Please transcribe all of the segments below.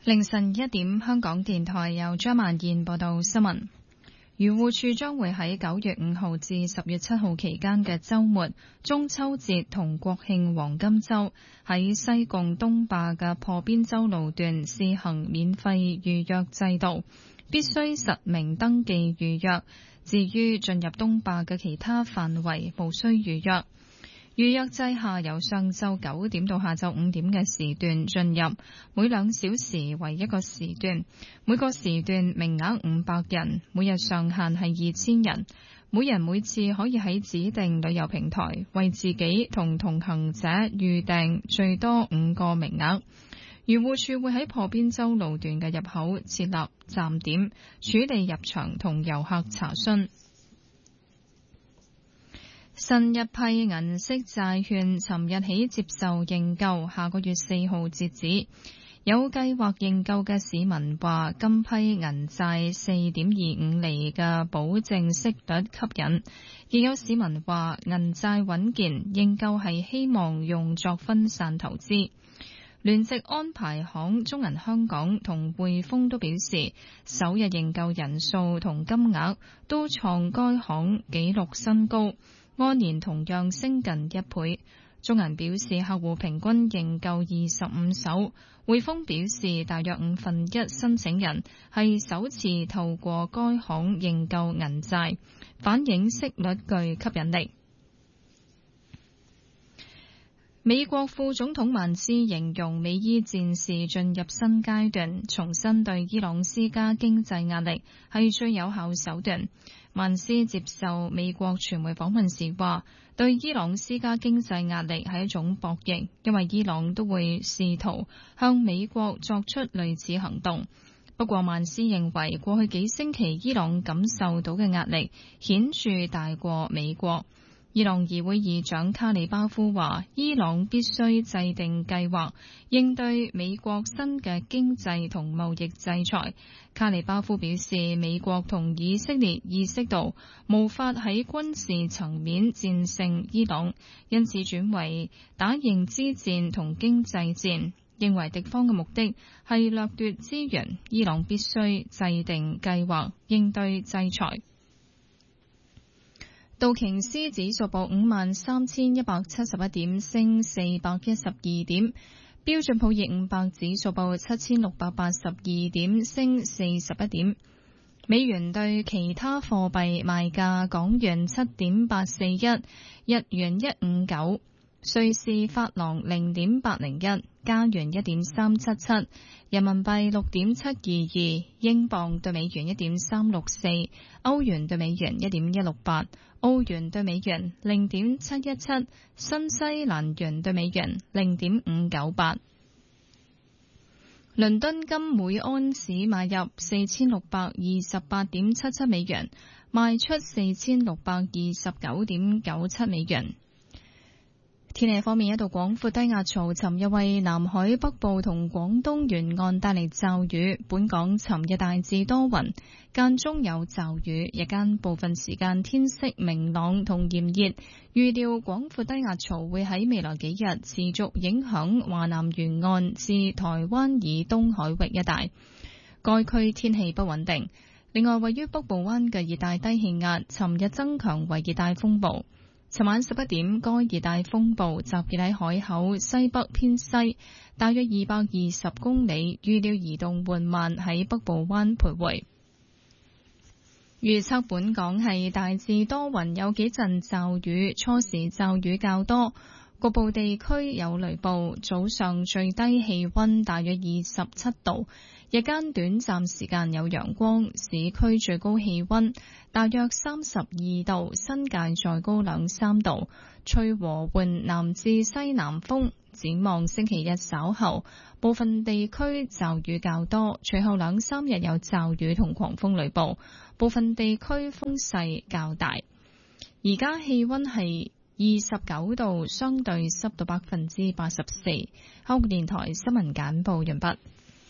凌晨1點，香港電台由張曼燕報道新聞。漁護署將會喺9月5號至10月7號期間嘅週末、中秋節同國慶黃金週，喺西貢東壩嘅破邊洲路段試行免費預約制度，必須實名登記預約。至於進入東壩嘅其他範圍，無需預約。預約制下，由上晝9點到下晝5點嘅時段進入，每2小時為一個時段，每個時段名額500人，每日上限係2000人，每人每次可以喺指定旅遊平台為自己同同行者預訂最多5個名額。漁護署會喺破邊洲路段嘅入口設立站點，處理入場同遊客查詢。新一批銀色債券尋日起接受認購，下個月4號截止。有計劃認購嘅市民話，今批銀債4.25厘嘅保證息率吸引，亦有市民話銀債穩健，認購係希望用作分散投資。聯席安排行中銀香港同匯豐都表示，首日認購人數同金額都創該行紀錄新高，按年同樣升近1倍。中銀表示客戶平均認購25手，匯豐表示大約1/5申請人係首次透過該行認購銀債，反映息率具吸引力。美國副總統曼斯形容美伊戰事進入新階段，重新對伊朗施加經濟壓力係最有效手段。曼斯接受美國傳媒訪問時話，對伊朗施加經濟壓力係一種博弈，因為伊朗都會試圖向美國作出類似行動。不過曼斯認為過去幾星期伊朗感受到嘅壓力顯著大過美國。伊朗議會議長卡里巴夫話，伊朗必須制定計劃應對美國新嘅經濟同貿易制裁。卡里巴夫表示，美國同以色列意識到無法喺軍事層面戰勝伊朗，因此轉為打認知戰同經濟戰，認為敵方嘅目的係掠奪資源，伊朗必須制定計劃應對制裁。道瓊斯指數報53,171點，升412點；標準普爾500指數報7,682點，升41點。美元對其他貨幣賣價：港元7.841，日元159，瑞士法郎0.801，加元1.377，人民幣6.722，英鎊對美元1.364，歐元對美元1.168，澳元對美元0.717，新西蘭元對美元0.598。倫敦金每安士買入4628.77美元，賣出4629.97美元。天氣方面，一道廣闊低壓槽尋日為南海北部同廣東沿岸帶嚟驟雨。本港尋日大致多雲，間中有驟雨，日間部分時間天色明朗同炎熱。預料廣闊低壓槽會喺未來幾日持續影響華南沿岸至台灣以東海域一帶，該區天氣不穩定。另外，位於北部灣嘅熱帶低氣壓尋日增強為熱帶風暴。尋晚11點，該熱帶風暴集結喺海口西北偏西，大約220公里，預料移動緩慢喺北部灣徘徊。預測本港係大致多雲，有幾陣驟雨，初時驟雨較多，局部地區有雷暴。早上最低氣溫大約27度，日間短暫時間有陽光，市區最高氣溫大約32度，新界再高2-3度，吹和緩南至西南風。展望星期日稍後，部分地區驟雨較多，隨後2-3日有驟雨同狂風雷暴，部分地區風勢較大。而家氣溫係29度，相對濕度84%。香港電台新聞簡報完畢。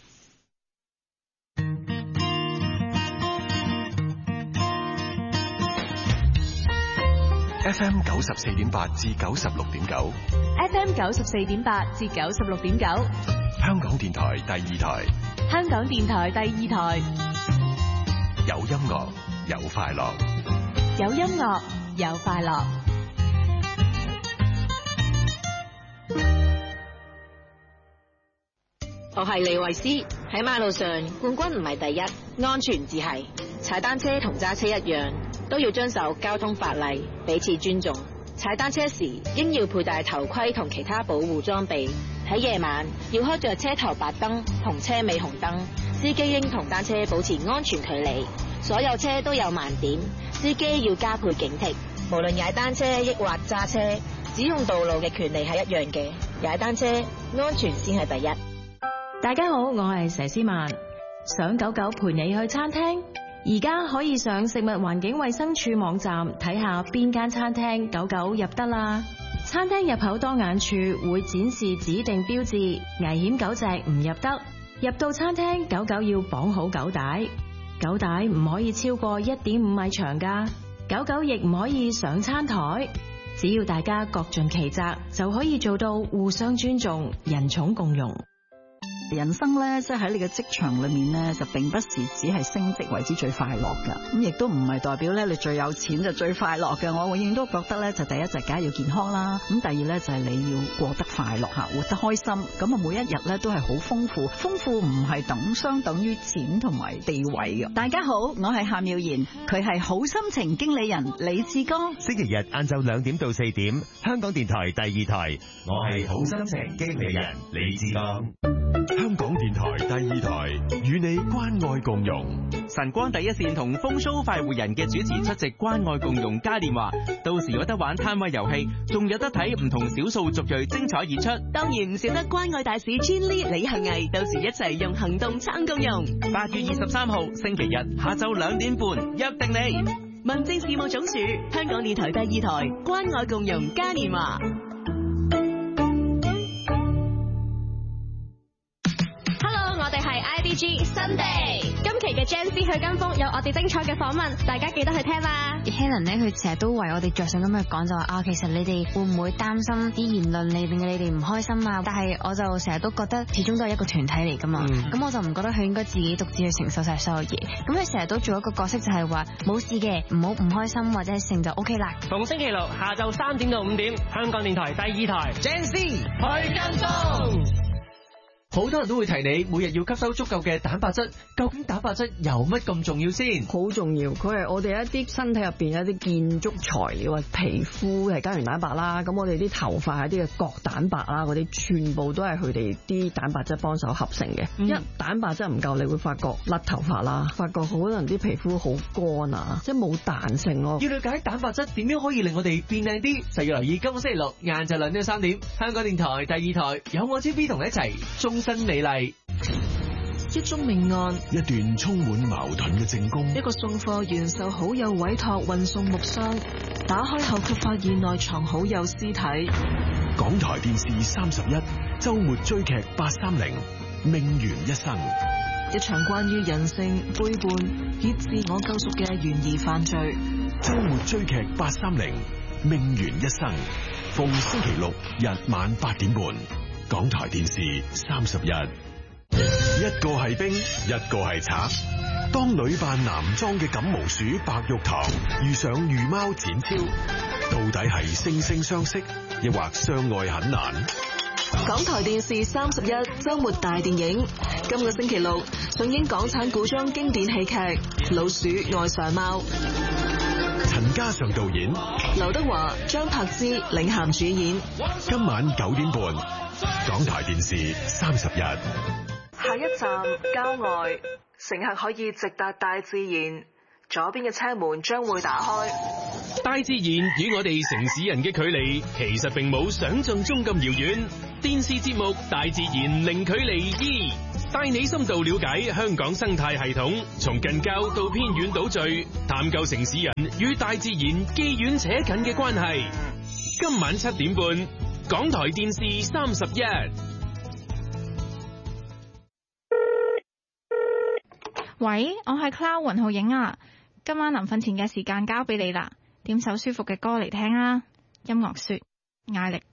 FM 94.8至96.9 ，FM 94.8至96.9， 香港電台第2台。 香港電台第二台， 有音樂，有快樂， 有音樂，有快樂。 我係李慧詩。喺馬路上，冠軍唔係第一，安全至係。踩單車同揸車一樣，都要遵守交通法例，彼此尊重。踩單車時應要佩戴頭盔同其他保護裝備。喺夜晚要開着車頭白燈同車尾紅燈。司機應同單車保持安全距離。所有車都有盲點，司機要加倍警惕。無論踩單車抑或揸車，使用道路嘅權利係一樣嘅。踩單車安全先係第一。 大家好，我係佘詩曼。想狗狗陪你去餐廳，而家可以上食物環境衛生署網站睇下邊間餐廳狗狗入得啦。餐廳入口當眼處會展示指定標誌，危險狗隻唔入得。入到餐廳，狗狗要綁好狗帶，狗帶唔可以超過 1.5 米長㗎。狗狗亦唔可以上餐台。只要大家各盡其責，就可以做到互相尊重、人寵共融。 人生咧，即係喺你嘅職場裏面咧，就並不是只係升職為之最快樂㗎。咁亦都唔係代表咧你最有錢就最快樂嘅。我永遠都覺得咧，就第一就梗係要健康啦。咁第二咧就係你要過得快樂嚇，活得開心。咁啊每一日咧都係好豐富，豐富唔係相等於錢同埋地位嘅。大家好，我係夏妙賢，佢係好心情經理人李志剛。 星期日晏晝2點到4點，香港電台第二台，我係好心情經理人李志剛。 香港電台第二台與你關愛共融。 晨光第一線同風騷快活人嘅主持出席關愛共融嘉年華，到時有得玩攤位遊戲，仲有得睇唔同少數族裔精彩演出。 當然唔少得關愛大使 Chinly 李幸倪，到時一齊用行動撐共融。 8月23號星期日下晝2點半，約定你。 民政事務總署、香港電台第二台關愛共融嘉年華。 IDG Sunday 今期嘅 Gen Z 去跟風有我哋精彩嘅訪問，大家記得去聽啦。 Helen 咧，佢成日都為我哋着想咁去講，就話其實你哋會唔會擔心啲言論令你哋唔開心啊？但係我就成日都覺得始終都係一個團體嚟噶嘛，咁我就唔覺得佢應該自己獨自去承受晒所有嘢。咁佢成日都做一個角色，就係話冇事嘅，唔好唔開心或者係成就 OK 啦。 逢星期六下晝3點到5點，香港電台第二台 Gen Z 去跟風。 好多人都會提你每日要吸收足夠嘅蛋白質，究竟蛋白質有乜咁重要先？ 好重要，佢係我哋一啲身體入邊一啲建築材料啊，皮膚係膠原蛋白啦，咁我哋啲頭髮係啲嘅角蛋白啦，嗰啲全部都係佢哋啲蛋白質幫手合成嘅。一蛋白質唔夠，你會發覺甩頭髮啦，發覺可能啲皮膚好乾啊，即係冇彈性咯。 要了解蛋白質點樣可以令我哋變靚啲，就要留意今個星期六晏晝2點3點，香港電台第二台有我 JB 同你一齊新美麗。 一宗命案， 一段充滿矛盾嘅證供， 一個送貨員受好友委託運送木箱，打開後卻發現內藏好友屍體。 港台電視31周末追劇830命懸一生， 一場關於人性背叛以自我救贖嘅懸疑犯罪。 周末追劇830命懸一生，逢星期六日晚8點半，港台電視31。一個係兵，一個係賊。當女扮男裝嘅感毛鼠白玉堂遇上御貓展超，到底係惺惺相惜，抑或相愛很難？ 港台電視31周末大電影，今個星期六上映港產古裝經典戲劇《老鼠愛上貓》， 陳嘉上導演， 劉德華、張柏芝領銜主演。 今晚9點半，港台電視31。 下一站郊外，乘客可以直達大自然，左邊嘅車門將會打開。 大自然與我哋城市人嘅距離其實並冇想象中咁遙遠。電視節目《大自然零距離2》帶你深度了解香港生態系統，從近郊到偏遠島嶼，探究城市人與大自然既遠且近嘅關係。今晚7點半，港台電視31。 喂，我係 Cloud 雲浩影啊，今晚臨瞓前嘅時間交俾你啦，點首舒服嘅歌嚟聽啊，音樂說，艾力。